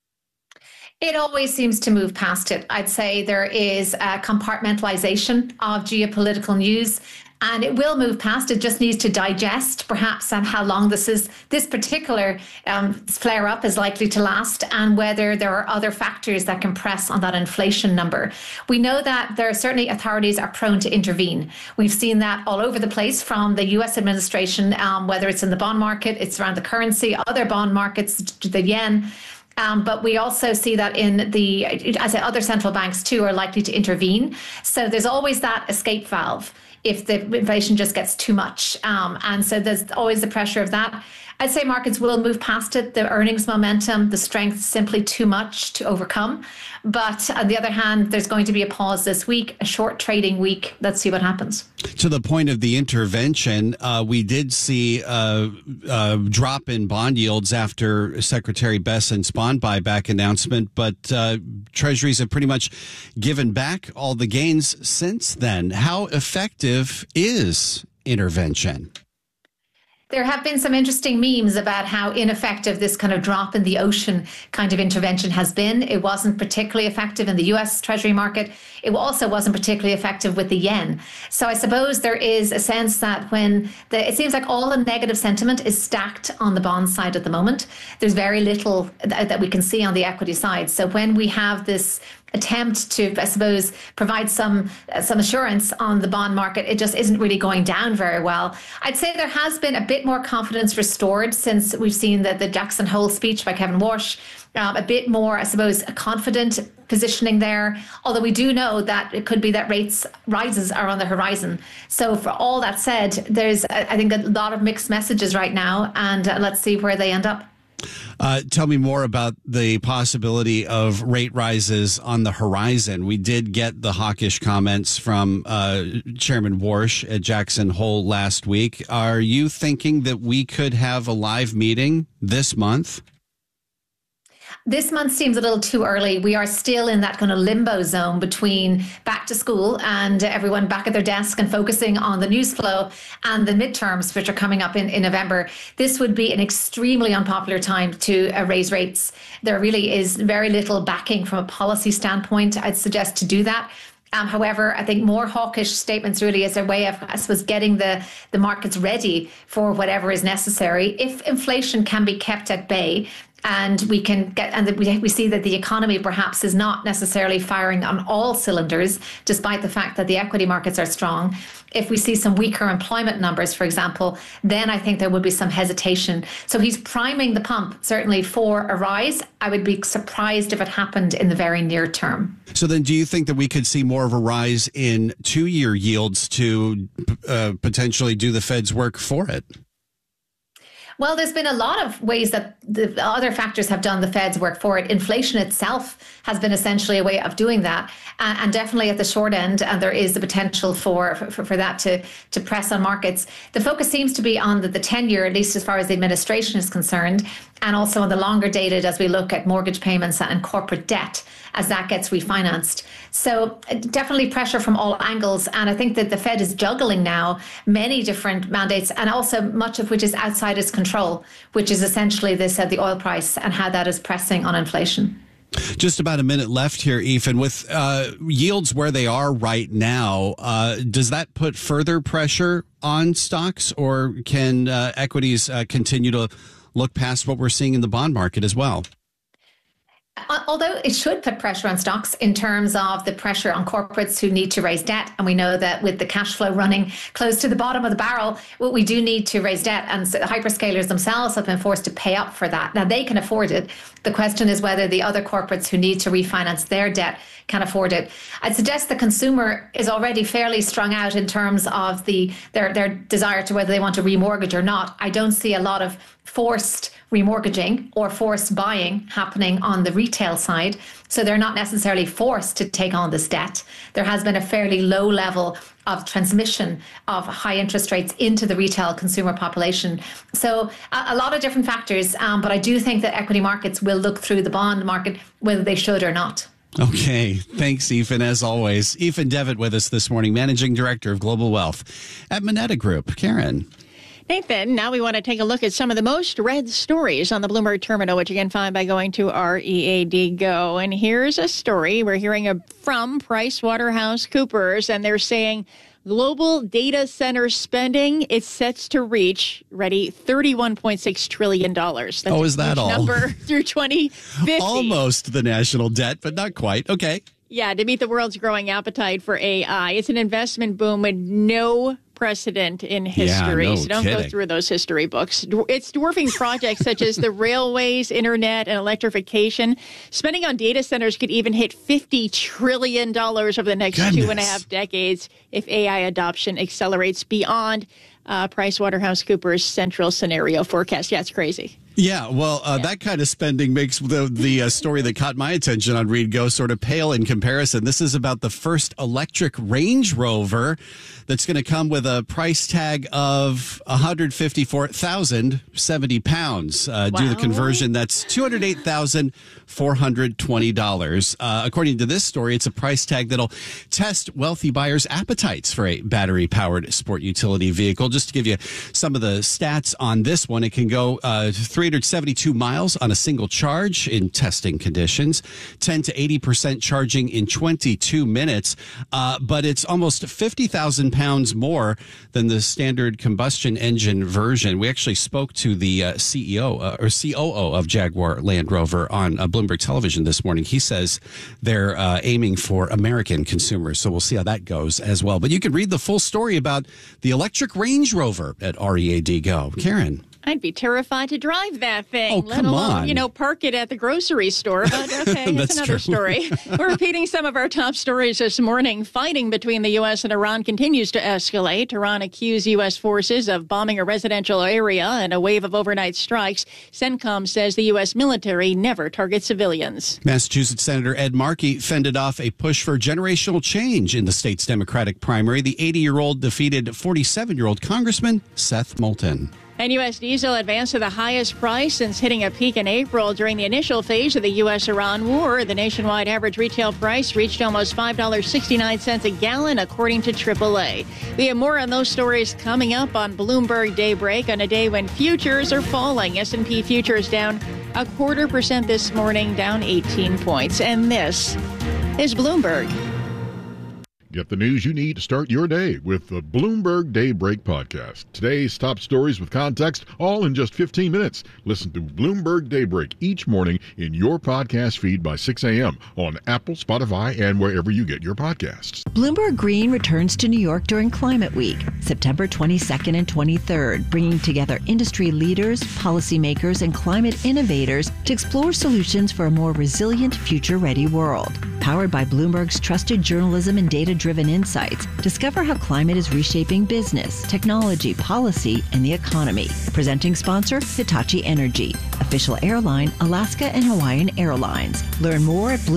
It always seems to move past it. I'd say there is a compartmentalization of geopolitical news, and it will move past. It just needs to digest, perhaps, on how long this particular flare up is likely to last, and whether there are other factors that can press on that inflation number. We know that there are certainly authorities are prone to intervene. We've seen that all over the place from the U.S. administration, whether it's in the bond market, it's around the currency, other bond markets, the yen. But we also see that other central banks too are likely to intervene. So there's always that escape valve if the inflation just gets too much. And so there's always the pressure of that. I'd say markets will move past it. The earnings momentum, the strength, simply too much to overcome. But on the other hand, there's going to be a pause this week, a short trading week. Let's see what happens. To the point of the intervention, we did see a drop in bond yields after Secretary Bessent's bond buyback announcement, but Treasuries have pretty much given back all the gains since then. How effective is intervention? There have been some interesting memes about how ineffective this kind of drop in the ocean kind of intervention has been. It wasn't particularly effective in the US Treasury market. It also wasn't particularly effective with the yen. So I suppose there is a sense that it seems like all the negative sentiment is stacked on the bond side at the moment. There's very little that we can see on the equity side. So when we have this attempt to, I suppose, provide some assurance on the bond market, it just isn't really going down very well. I'd say there has been a bit more confidence restored since we've seen the Jackson Hole speech by Kevin Walsh. A bit more, I suppose, a confident positioning there. Although we do know that it could be that rates rises are on the horizon. So for all that said, there's, I think, a lot of mixed messages right now, and let's see where they end up. Tell me more about the possibility of rate rises on the horizon. We did get the hawkish comments from Chairman Warsh at Jackson Hole last week. Are you thinking that we could have a live meeting this month? This month seems a little too early. We are still in that kind of limbo zone between back to school and everyone back at their desk and focusing on the news flow and the midterms, which are coming up in November. This would be an extremely unpopular time to raise rates. There really is very little backing from a policy standpoint, I'd suggest, to do that. However, I think more hawkish statements really is a way of, I suppose, getting the markets ready for whatever is necessary. If inflation can be kept at bay, and we see that the economy perhaps is not necessarily firing on all cylinders, despite the fact that the equity markets are strong. If we see some weaker employment numbers, for example, then I think there would be some hesitation. So he's priming the pump, certainly, for a rise. I would be surprised if it happened in the very near term. So then do you think that we could see more of a rise in 2-year yields to potentially do the Fed's work for it? Well, there's been a lot of ways that the other factors have done the Fed's work for it. Inflation itself has been essentially a way of doing that. And definitely at the short end, and there is the potential for that to press on markets. The focus seems to be on the 10-year, at least as far as the administration is concerned, and also on the longer dated as we look at mortgage payments and corporate debt as that gets refinanced. So definitely pressure from all angles. And I think that the Fed is juggling now many different mandates, and also much of which is outside its control, which is essentially the oil price and how that is pressing on inflation. Just about a minute left here, Ethan. With yields where they are right now, does that put further pressure on stocks, or can equities continue to look past what we're seeing in the bond market as well? Although it should put pressure on stocks in terms of the pressure on corporates who need to raise debt. And we know that with the cash flow running close to the bottom of the barrel, we do need to raise debt. And so the hyperscalers themselves have been forced to pay up for that. Now, they can afford it. The question is whether the other corporates who need to refinance their debt can afford it. I'd suggest the consumer is already fairly strung out in terms of their desire to whether they want to remortgage or not. I don't see a lot of forced remortgaging or forced buying happening on the retail side. So they're not necessarily forced to take on this debt. There has been a fairly low level of transmission of high interest rates into the retail consumer population. So a lot of different factors, but I do think that equity markets will look through the bond market, whether they should or not. Okay. Thanks, Ethan, as always. Ethan Devitt with us this morning, Managing Director of Global Wealth at Moneta Group. Karen. Nathan, now we want to take a look at some of the most read stories on the Bloomberg Terminal, which you can find by going to READ Go. And here's a story we're hearing from PricewaterhouseCoopers, and they're saying global data center spending is set to reach, ready, $31.6 trillion. That's is that all? Number through 2050. Almost the national debt, but not quite. Okay. Yeah, to meet the world's growing appetite for AI. It's an investment boom with no precedent in history. Yeah, no so don't kidding. go through those history books. It's dwarfing projects such as the railways, internet, and electrification. Spending on data centers could even hit $50 trillion over the next 2.5 decades if AI adoption accelerates beyond PricewaterhouseCoopers' central scenario forecast. Yeah, it's crazy. Yeah, well, that kind of spending makes the story that caught my attention on Read Go sort of pale in comparison. This is about the first electric Range Rover that's going to come with a price tag of £154,070. Due to the conversion, that's $208,420. According to this story, it's a price tag that'll test wealthy buyers' appetites for a battery-powered sport utility vehicle. Just to give you some of the stats on this one, it can go 372 miles on a single charge in testing conditions, 10 to 80% charging in 22 minutes, but it's almost 50,000 pounds more than the standard combustion engine version. We actually spoke to the CEO or COO of Jaguar Land Rover on Bloomberg Television this morning. He says they're aiming for American consumers, so we'll see how that goes as well. But you can read the full story about the electric Range Rover at READ Go. Karen. I'd be terrified to drive that thing, Oh, let come alone, on. Park it at the grocery store. But okay, that's another story. We're repeating some of our top stories this morning. Fighting between the U.S. and Iran continues to escalate. Iran accused U.S. forces of bombing a residential area in a wave of overnight strikes. CENTCOM says the U.S. military never targets civilians. Massachusetts Senator Ed Markey fended off a push for generational change in the state's Democratic primary. The 80-year-old defeated 47-year-old Congressman Seth Moulton. And U.S. diesel advanced to the highest price since hitting a peak in April during the initial phase of the U.S.-Iran war. The nationwide average retail price reached almost $5.69 a gallon, according to AAA. We have more on those stories coming up on Bloomberg Daybreak on a day when futures are falling. S&P futures down 0.25% this morning, down 18 points. And this is Bloomberg. Get the news you need to start your day with the Bloomberg Daybreak podcast. Today's top stories with context, all in just 15 minutes. Listen to Bloomberg Daybreak each morning in your podcast feed by 6 a.m. on Apple, Spotify, and wherever you get your podcasts. Bloomberg Green returns to New York during Climate Week, September 22nd and 23rd, bringing together industry leaders, policymakers, and climate innovators to explore solutions for a more resilient, future-ready world. Powered by Bloomberg's trusted journalism and data-driven insights, discover how climate is reshaping business, technology, policy, and the economy. Presenting sponsor, Hitachi Energy. Official airline, Alaska and Hawaiian Airlines. Learn more at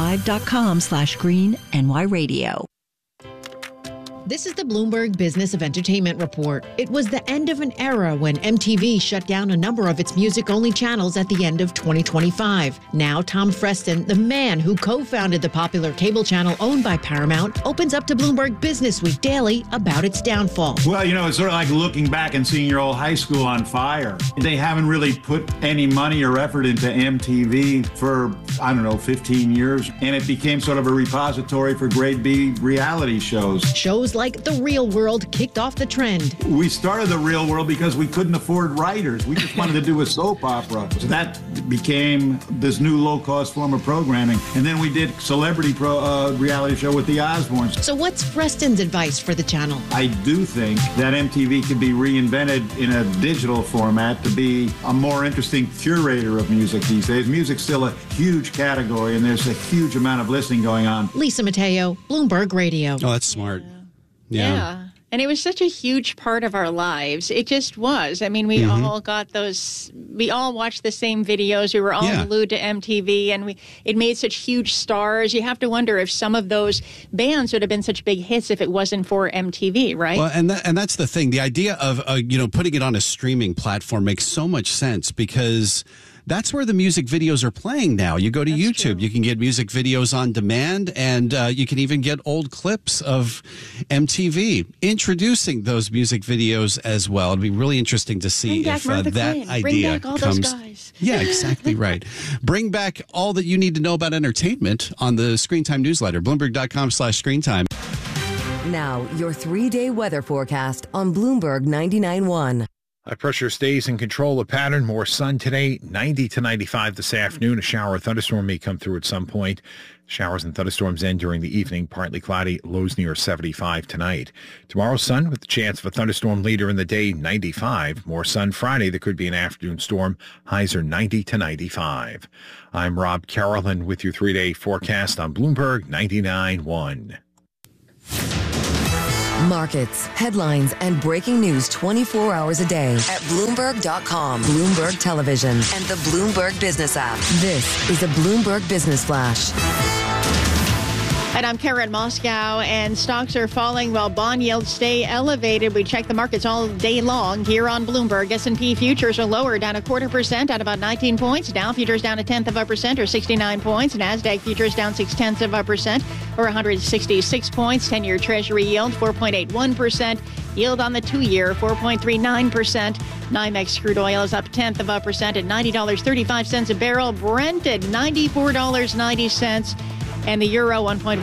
BloombergLive.com/green-NY-radio. This is the Bloomberg Business of Entertainment Report. It was the end of an era when MTV shut down a number of its music-only channels at the end of 2025. Now, Tom Freston, the man who co-founded the popular cable channel owned by Paramount, opens up to Bloomberg Business Week Daily about its downfall. Well, it's sort of like looking back and seeing your old high school on fire. They haven't really put any money or effort into MTV for, 15 years. And it became sort of a repository for grade B reality shows. Shows like The Real World kicked off the trend. We started The Real World because we couldn't afford writers. We just wanted to do a soap opera. So that became this new low-cost form of programming. And then we did celebrity reality show with the Osbournes. So what's Freston's advice for the channel? I do think that MTV could be reinvented in a digital format to be a more interesting curator of music these days. Music's still a huge category, and there's a huge amount of listening going on. Lisa Mateo, Bloomberg Radio. Oh, that's smart. Yeah. And it was such a huge part of our lives. It just was. I mean, we all got those, we all watched the same videos. We were all glued to MTV, and it made such huge stars. You have to wonder if some of those bands would have been such big hits if it wasn't for MTV, right? Well, and that's the thing. The idea of, putting it on a streaming platform makes so much sense because That's where the music videos are playing now. You go to YouTube, you can get music videos on demand, and you can even get old clips of MTV introducing those music videos as well. It'd be really interesting to see if that idea comes. Those guys. Yeah, exactly right. Bring back all that you need to know about entertainment on the Screen Time newsletter, Bloomberg.com/screentime. Now, your 3-day weather forecast on Bloomberg 99.1. High pressure stays in control of pattern. More sun today, 90 to 95 this afternoon. A shower or thunderstorm may come through at some point. Showers and thunderstorms end during the evening. Partly cloudy, lows near 75 tonight. Tomorrow, sun with the chance of a thunderstorm later in the day, 95. More sun Friday. There could be an afternoon storm. Highs are 90 to 95. I'm Rob Carolan with your 3-day forecast on Bloomberg 99.1. Markets, headlines, and breaking news 24 hours a day at Bloomberg.com, Bloomberg Television, and the Bloomberg Business app. This is a Bloomberg Business Flash. And I'm Karen Moscow, and stocks are falling while bond yields stay elevated. We check the markets all day long here on Bloomberg. S&P futures are lower, down 0.25% at about 19 points. Dow futures down 0.1% or 69 points. NASDAQ futures down 0.6% or 166 points. 10-year Treasury yield 4.81%. Yield on the 2-year 4.39%. NYMEX crude oil is up 0.1% at $90.35 a barrel. Brent at $94.90. And the euro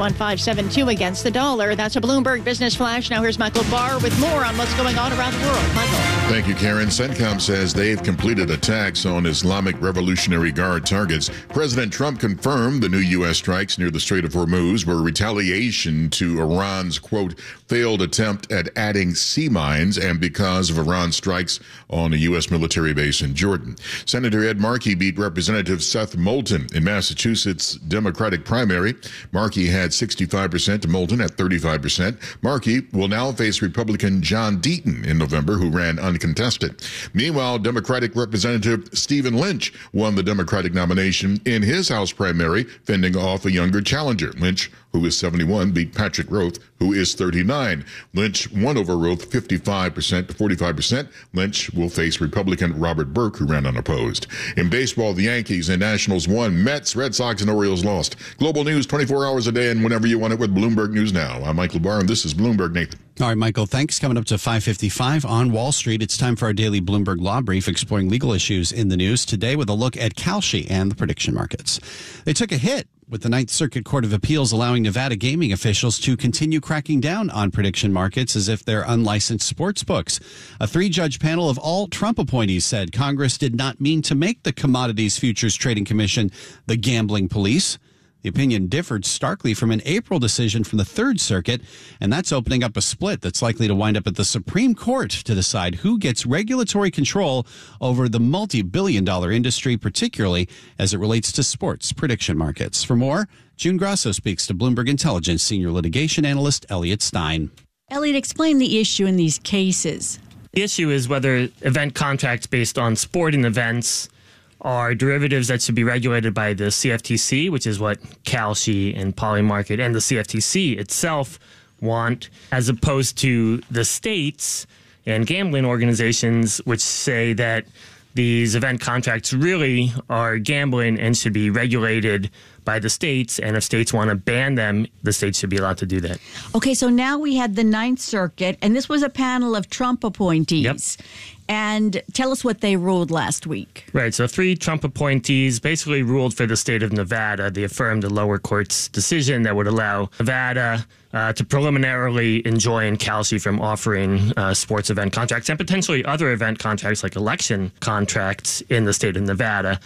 1.1572 against the dollar. That's a Bloomberg Business Flash. Now here's Michael Barr with more on what's going on around the world. Michael. Thank you, Karen. CENTCOM says they've completed attacks on Islamic Revolutionary Guard targets. President Trump confirmed the new U.S. strikes near the Strait of Hormuz were retaliation to Iran's, quote, failed attempt at adding sea mines and because of Iran's strikes on a U.S. military base in Jordan. Senator Ed Markey beat Representative Seth Moulton in Massachusetts Democratic primary. Markey had 65% to Moulton at 35%. Markey will now face Republican John Deaton in November, who ran uncontested. Meanwhile, Democratic Representative Stephen Lynch won the Democratic nomination in his House primary, fending off a younger challenger. Lynch, who is 71, beat Patrick Roth, who is 39. Lynch won over Roth 55% to 45%. Lynch will face Republican Robert Burke, who ran unopposed. In baseball, the Yankees and Nationals won. Mets, Red Sox, and Orioles lost. Global news 24 hours a day and whenever you want it with Bloomberg News Now. I'm Michael Barr, and this is Bloomberg Nathan. All right, Michael, thanks. Coming up to 5:55 on Wall Street, it's time for our daily Bloomberg Law Brief, exploring legal issues in the news. Today with a look at Kalshi and the prediction markets. They took a hit with the Ninth Circuit Court of Appeals allowing Nevada gaming officials to continue cracking down on prediction markets as if they're unlicensed sports books. A 3-judge panel of all Trump appointees said Congress did not mean to make the Commodities Futures Trading Commission the gambling police. The opinion differed starkly from an April decision from the Third Circuit, and that's opening up a split that's likely to wind up at the Supreme Court to decide who gets regulatory control over the multi-billion-dollar industry, particularly as it relates to sports prediction markets. For more, June Grasso speaks to Bloomberg Intelligence senior litigation analyst Elliot Stein. Elliot, explain the issue in these cases. The issue is whether event contracts based on sporting events are derivatives that should be regulated by the CFTC, which is what Kalshi and Polymarket and the CFTC itself want, as opposed to the states and gambling organizations, which say that these event contracts really are gambling and should be regulated by the states. And if states want to ban them, the states should be allowed to do that. Okay, so now we had the Ninth Circuit, and this was a panel of Trump appointees. Yep. And tell us what they ruled last week. Right. So 3 Trump appointees basically ruled for the state of Nevada. They affirmed the lower court's decision that would allow Nevada to preliminarily enjoin Kalshi from offering sports event contracts and potentially other event contracts like election contracts in the state of Nevada.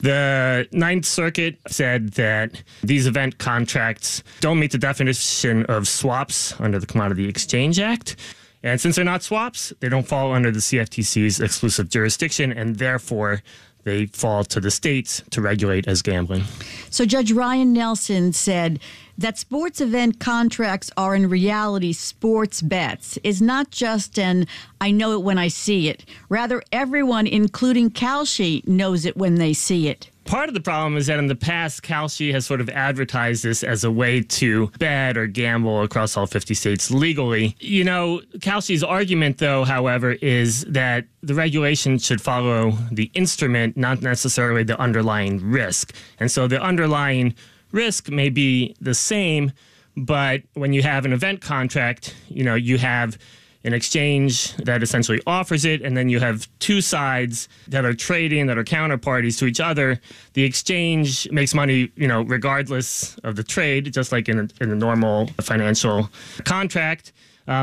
The Ninth Circuit said that these event contracts don't meet the definition of swaps under the Commodity Exchange Act. And since they're not swaps, they don't fall under the CFTC's exclusive jurisdiction, and therefore they fall to the states to regulate as gambling. So Judge Ryan Nelson said that sports event contracts are in reality sports bets is not just an I know it when I see it. Rather, everyone, including Kalshi, knows it when they see it. Part of the problem is that in the past, Kalshi has sort of advertised this as a way to bet or gamble across all 50 states legally. You know, Kalshi's argument, though, however, is that the regulation should follow the instrument, not necessarily the underlying risk. And so the underlying risk may be the same, but when you have an event contract, you know, you have an exchange that essentially offers it, and then you have two sides that are trading, that are counterparties to each other. The exchange makes money, you know, regardless of the trade, just like in a normal financial contract.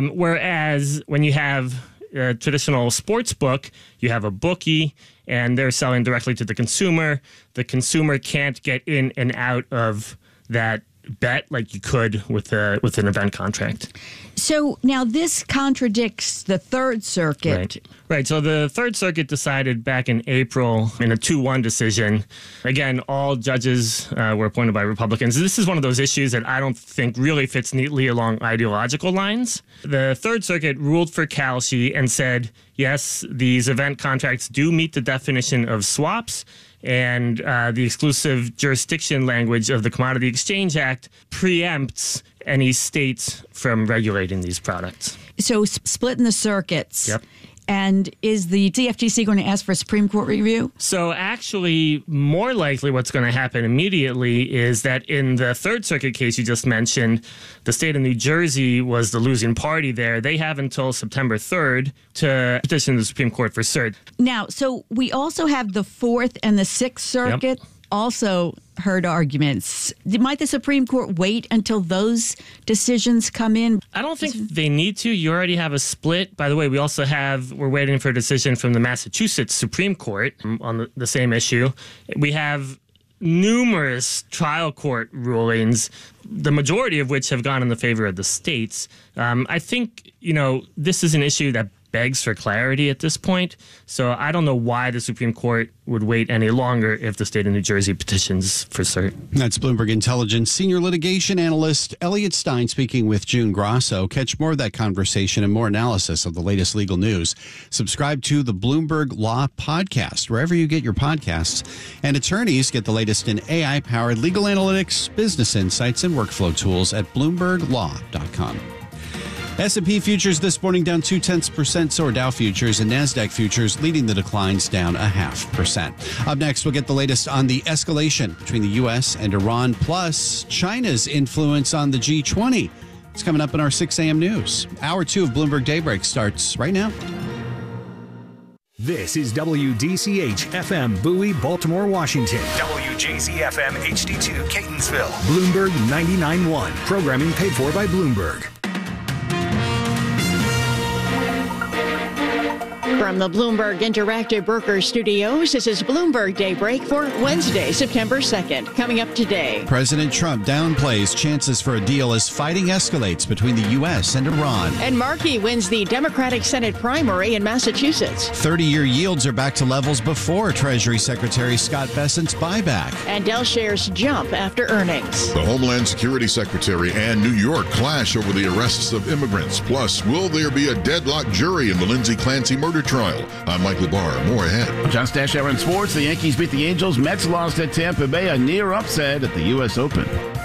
Whereas when you have a traditional sports book, you have a bookie, and they're selling directly to the consumer. The consumer can't get in and out of that bet like you could with an event contract. So now this contradicts the Third Circuit. Right. So the Third Circuit decided back in April in a 2-1 decision. Again, all judges were appointed by Republicans. This is one of those issues that I don't think really fits neatly along ideological lines. The Third Circuit ruled for Kalshi and said, yes, these event contracts do meet the definition of swaps, and the exclusive jurisdiction language of the Commodity Exchange Act preempts any states from regulating these products. So splitting the circuits. Yep. And is the CFTC going to ask for a Supreme Court review? So actually, more likely what's going to happen immediately is that in the Third Circuit case you just mentioned, the state of New Jersey was the losing party there. They have until September 3rd to petition the Supreme Court for cert. Now, so we also have the Fourth and the Sixth Circuit also heard arguments. Might the Supreme Court wait until those decisions come in? I don't think they need to. You already have a split. By the way, we're waiting for a decision from the Massachusetts Supreme Court on the same issue. We have numerous trial court rulings, the majority of which have gone in the favor of the states. I think, you know, this is an issue that begs for clarity at this point. So I don't know why the Supreme Court would wait any longer if the state of New Jersey petitions for cert. That's Bloomberg Intelligence senior litigation analyst Elliot Stein speaking with June Grosso. Catch more of that conversation and more analysis of the latest legal news. Subscribe to the Bloomberg Law Podcast, wherever you get your podcasts. And attorneys get the latest in AI-powered legal analytics, business insights, and workflow tools at BloombergLaw.com. S&P futures this morning down 0.2%, so are Dow futures, and NASDAQ futures leading the declines down 0.5%. Up next, we'll get the latest on the escalation between the U.S. and Iran, plus China's influence on the G20. It's coming up in our 6 a.m. news. Hour 2 of Bloomberg Daybreak starts right now. This is WDCH-FM Bowie, Baltimore, Washington. WJZ-FM HD2 Catonsville. Bloomberg 99.1. Programming paid for by Bloomberg. From the Bloomberg Interactive Broker Studios, this is Bloomberg Daybreak for Wednesday, September 2nd. Coming up today, President Trump downplays chances for a deal as fighting escalates between the U.S. and Iran. And Markey wins the Democratic Senate primary in Massachusetts. 30-year yields are back to levels before Treasury Secretary Scott Bessent's buyback. And Dell shares jump after earnings. The Homeland Security Secretary and New York clash over the arrests of immigrants. Plus, will there be a deadlocked jury in the Lindsey Clancy murder trial? I'm Michael Barr. More ahead. John Stashower in sports. The Yankees beat the Angels. Mets lost at Tampa Bay. A near upset at the U.S. Open.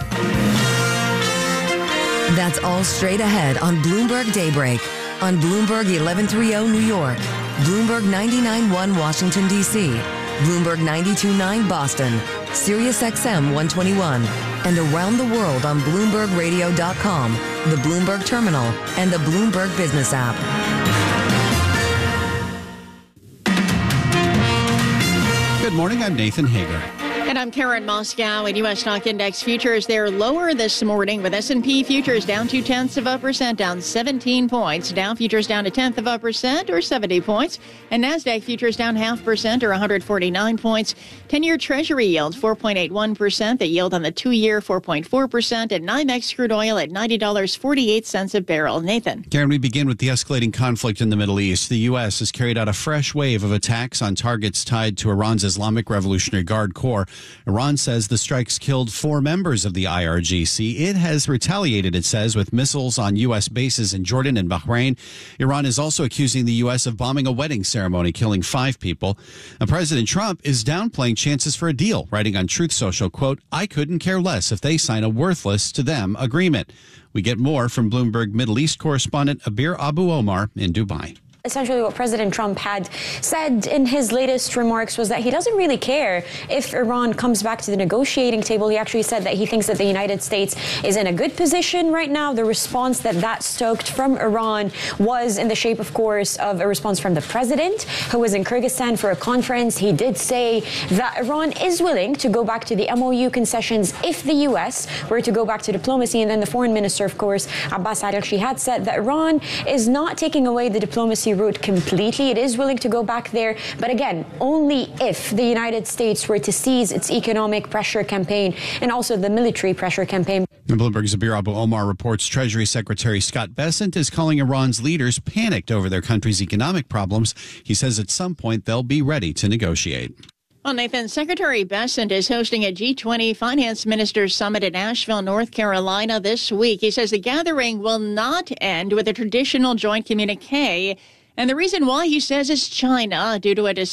That's all straight ahead on Bloomberg Daybreak. On Bloomberg 1130 New York. Bloomberg 99.1 Washington, D.C. Bloomberg 92.9 Boston. Sirius XM 121. And around the world on BloombergRadio.com, the Bloomberg Terminal, and the Bloomberg Business app. Good morning, I'm Nathan Hager. And I'm Karen Moscow. And U.S. stock index futures, they're lower this morning with S&P futures down 0.2%, down 17 points. Dow futures down 0.1% or 70 points. And NASDAQ futures down 0.5% or 149 points. 10-year Treasury yield 4.81%. The yield on the 2-year 4.4%. And NYMEX crude oil at $90.48 a barrel. Nathan. Karen, we begin with the escalating conflict in the Middle East. The U.S. has carried out a fresh wave of attacks on targets tied to Iran's Islamic Revolutionary Guard Corps. Iran says the strikes killed 4 members of the IRGC. It has retaliated, it says, with missiles on U.S. bases in Jordan and Bahrain. Iran is also accusing the U.S. of bombing a wedding ceremony, killing 5 people. And President Trump is downplaying chances for a deal, writing on Truth Social, quote, "I couldn't care less if they sign a worthless to them agreement." We get more from Bloomberg Middle East correspondent Abir Abu Omar in Dubai. Essentially what President Trump had said in his latest remarks was that he doesn't really care if Iran comes back to the negotiating table. He actually said that he thinks that the United States is in a good position right now. The response that stoked from Iran was in the shape, of course, of a response from the president, who was in Kyrgyzstan for a conference. He did say that Iran is willing to go back to the MOU concessions if the U.S. were to go back to diplomacy. And then the foreign minister, of course, Abbas Araghchi, had said that Iran is not taking away the diplomacy route completely. It is willing to go back there, but again, only if the United States were to cease its economic pressure campaign and also the military pressure campaign. And Bloomberg's Abir Abu Omar reports Treasury Secretary Scott Bessent is calling Iran's leaders panicked over their country's economic problems. He says at some point they'll be ready to negotiate. Well, Nathan, Secretary Bessent is hosting a G20 Finance Ministers Summit in Asheville, North Carolina this week. He says the gathering will not end with a traditional joint communique. And the reason why, he says, is China, due to a